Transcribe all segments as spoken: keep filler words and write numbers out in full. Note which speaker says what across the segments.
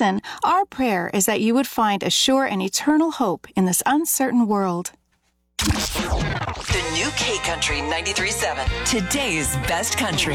Speaker 1: listen, our prayer is that you would find a sure and eternal hope in this uncertain world.
Speaker 2: The new K-Country ninety-three point seven. Today's best country.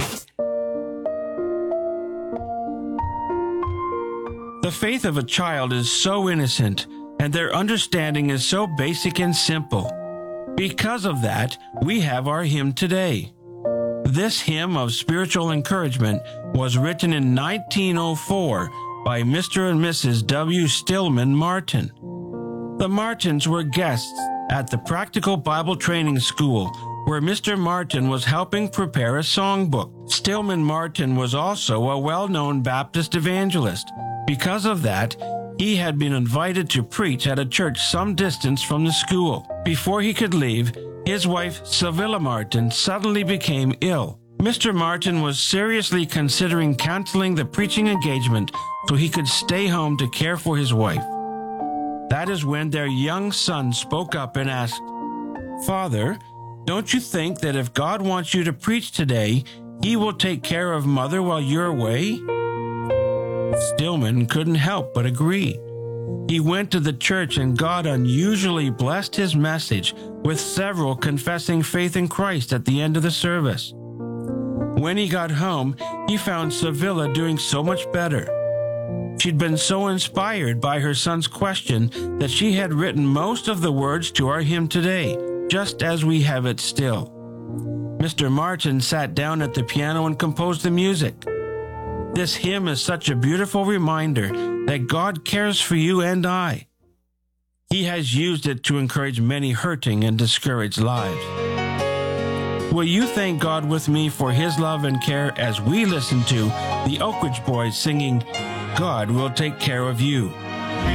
Speaker 3: The faith of a child is so innocent, and their understanding is so basic and simple. Because of that, we have our hymn today. This hymn of spiritual encouragement was written in nineteen oh four by Mister and Missus W. Stillman Martin. The Martins were guests at the Practical Bible Training School, where Mister Martin was helping prepare a songbook. Stillman Martin was also a well-known Baptist evangelist. Because of that, he had been invited to preach at a church some distance from the school. Before he could leave, his wife, Sevilla Martin, suddenly became ill. Mister Martin was seriously considering canceling the preaching engagement so he could stay home to care for his wife. That is when their young son spoke up and asked, "Father, don't you think that if God wants you to preach today, he will take care of Mother while you're away?" Stillman couldn't help but agree. He went to the church and God unusually blessed his message with several confessing faith in Christ at the end of the service. When he got home, he found Sevilla doing so much better. She'd been so inspired by her son's question that she had written most of the words to our hymn today, just as we have it still. Mister Martin sat down at the piano and composed the music. This hymn is such a beautiful reminder that God cares for you and I. He has used it to encourage many hurting and discouraged lives. Will you thank God with me for his love and care as we listen to the Oak Ridge Boys singing, "God Will Take Care of You"?